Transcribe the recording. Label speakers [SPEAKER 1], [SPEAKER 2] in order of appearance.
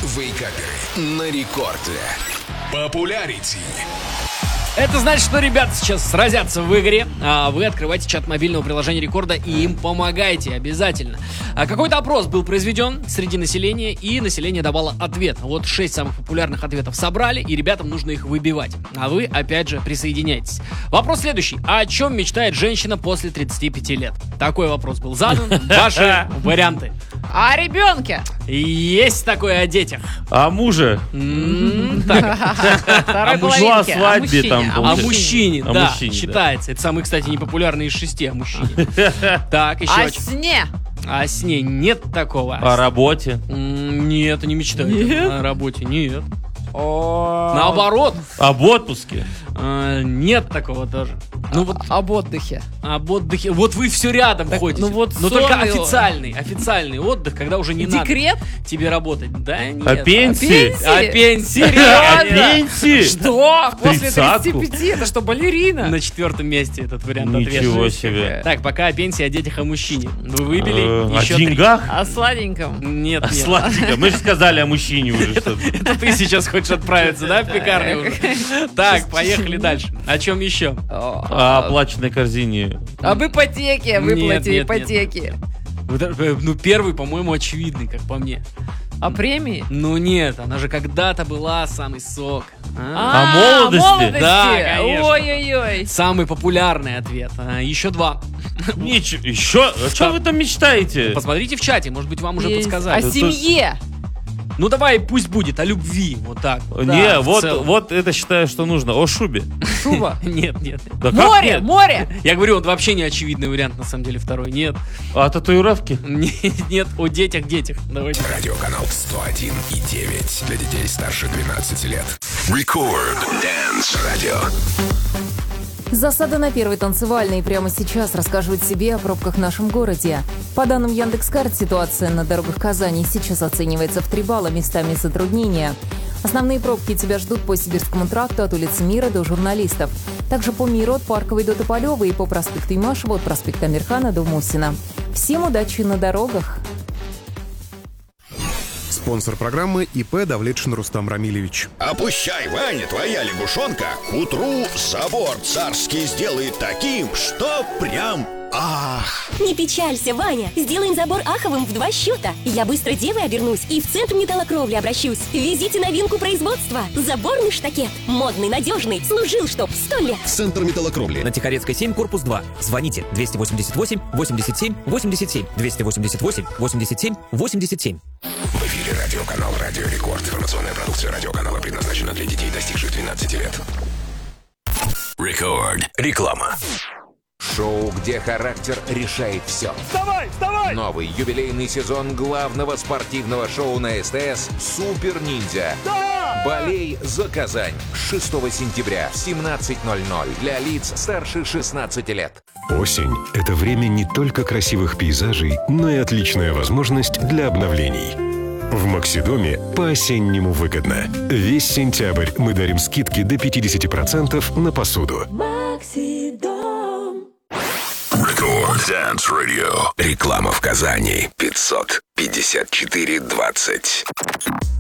[SPEAKER 1] Вейкаперы на рекорде. Популярити.
[SPEAKER 2] Это значит, что ребята сейчас сразятся в игре, а вы открываете чат мобильного приложения Рекорда и им помогаете обязательно. Какой-то опрос был произведен среди населения, и население давало ответ. Вот 6 самых популярных ответов собрали, и ребятам нужно их выбивать. А вы, опять же, присоединяйтесь. Вопрос следующий. О чем мечтает женщина после 35 лет? Такой вопрос был задан. Ваши варианты.
[SPEAKER 3] О ребенке.
[SPEAKER 2] Есть такое о детях.
[SPEAKER 4] А муже?
[SPEAKER 3] Второй
[SPEAKER 4] мужу о
[SPEAKER 3] половинке.
[SPEAKER 4] свадьбе там.
[SPEAKER 2] О мужчине,
[SPEAKER 4] О
[SPEAKER 2] да,
[SPEAKER 4] мужчине, да.
[SPEAKER 2] считается. Это самый, кстати, непопулярный из 6 о мужчине. Так, еще
[SPEAKER 3] О сне.
[SPEAKER 2] о сне нет такого.
[SPEAKER 4] О работе?
[SPEAKER 2] Нет, не мечтаю.
[SPEAKER 3] Нет?
[SPEAKER 2] О работе нет.
[SPEAKER 3] О,
[SPEAKER 2] Наоборот,
[SPEAKER 4] Об отпуске?
[SPEAKER 2] нет такого тоже. Ну вот
[SPEAKER 3] об отдыхе.
[SPEAKER 2] об отдыхе. Вот вы все рядом
[SPEAKER 3] Так,
[SPEAKER 2] ходите.
[SPEAKER 3] ну вот
[SPEAKER 2] Но только
[SPEAKER 3] сон и-
[SPEAKER 2] официальный отдых, когда уже не
[SPEAKER 3] Декрет?
[SPEAKER 2] надо тебе работать. Да нет.
[SPEAKER 4] О пенсии?
[SPEAKER 2] О пенсии.
[SPEAKER 4] О
[SPEAKER 2] Серьезно?
[SPEAKER 4] пенсии?
[SPEAKER 3] Что? После
[SPEAKER 4] 30-ку?
[SPEAKER 3] 35? Это что, балерина?
[SPEAKER 2] На 4-м месте этот вариант
[SPEAKER 4] Ничего
[SPEAKER 2] ответа.
[SPEAKER 4] себе.
[SPEAKER 2] Так, пока о пенсии, о детях, о мужчине. Вы выбили
[SPEAKER 4] О
[SPEAKER 2] еще 3.
[SPEAKER 4] деньгах?
[SPEAKER 3] О сладеньком.
[SPEAKER 2] Нет, нет.
[SPEAKER 4] Сладенько. Мы же сказали о мужчине уже что-то.
[SPEAKER 2] Это ты сейчас хочешь отправиться, да, в пекарню уже? Так, поехали дальше. О чем еще?
[SPEAKER 4] О оплаченной корзине.
[SPEAKER 3] Об ипотеке, выплате
[SPEAKER 2] нет,
[SPEAKER 3] ипотеки.
[SPEAKER 2] Ну, первый, по-моему, очевидный, как по мне.
[SPEAKER 3] О премии?
[SPEAKER 2] Ну нет, она же когда-то была самый сок.
[SPEAKER 4] О молодости?
[SPEAKER 2] Да, конечно.
[SPEAKER 3] Ой-ой-ой.
[SPEAKER 2] Самый популярный ответ. Еще 2.
[SPEAKER 4] Ничего. Еще? О чем вы там мечтаете?
[SPEAKER 2] Посмотрите в чате, может быть, вам уже
[SPEAKER 3] Есть.
[SPEAKER 2] подсказали.
[SPEAKER 3] О семье.
[SPEAKER 2] Ну давай, пусть будет, о любви, вот так.
[SPEAKER 4] Не,
[SPEAKER 2] Да, в целом.
[SPEAKER 4] вот это считаю, что нужно. О шубе.
[SPEAKER 3] Шуба.
[SPEAKER 2] Нет, нет.
[SPEAKER 4] Да как
[SPEAKER 3] Море,
[SPEAKER 4] нет?
[SPEAKER 3] море.
[SPEAKER 2] Я говорю, он вообще не очевидный вариант, на самом деле, второй. Нет.
[SPEAKER 4] А татуировки?
[SPEAKER 2] Нет, о детях. Давайте.
[SPEAKER 1] Радиоканал 101,9 для детей старше 12 лет. Рекорд Dance Radio.
[SPEAKER 5] Засада на первой танцевальной. Прямо сейчас рассказывают себе о пробках в нашем городе. По данным Яндекс.Карт, ситуация на дорогах Казани сейчас оценивается в 3 балла, местами затруднения. Основные пробки тебя ждут по Сибирскому тракту от улицы Мира до Журналистов. Также по Миру от Парковой до Тополева и по проспекту Имашева от проспекта Амирхана до Мусина. Всем удачи на дорогах!
[SPEAKER 6] Спонсор программы ИП Давлетшин Рустам Рамилевич.
[SPEAKER 7] Опущай, Ваня, твоя лягушонка к утру забор царский сделает таким, что прям ах.
[SPEAKER 8] Не печалься, Ваня. Сделаем забор аховым в 2 счета. Я быстро девой обернусь и в центр металлокровли обращусь. Везите новинку производства. Заборный штакет. Модный, надежный. Служил, чтоб 100 лет.
[SPEAKER 7] Центр металлокровли.
[SPEAKER 9] На Тихорецкой 7, корпус 2. Звоните 288 87 87 288 87 87.
[SPEAKER 1] В эфире радиоканал Радио Рекорд. Информационная продукция радиоканала предназначена для детей, достигших 12 лет. Рекорд. Реклама.
[SPEAKER 10] Шоу, где характер решает все.
[SPEAKER 7] Вставай, вставай!
[SPEAKER 10] Новый юбилейный сезон главного спортивного шоу на СТС «Супер Ниндзя».
[SPEAKER 7] Да!
[SPEAKER 10] Болей за Казань. 6 сентября в 17:00 для лиц старше 16 лет.
[SPEAKER 11] Осень – это время не только красивых пейзажей, но и отличная возможность для обновлений. В Максидоме по-осеннему выгодно. Весь сентябрь мы дарим скидки до 50% на посуду.
[SPEAKER 1] Рекорд Dance Radio. Реклама в Казани. 554-20.